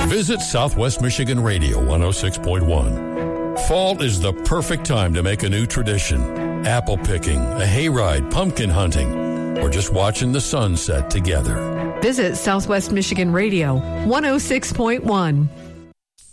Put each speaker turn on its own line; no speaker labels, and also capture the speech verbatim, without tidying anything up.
Visit Southwest Michigan Radio one oh six point one. Fall is the perfect time to make a new tradition. Apple picking, a hayride, pumpkin hunting, or just watching the sunset together.
Visit Southwest Michigan Radio one oh six point one.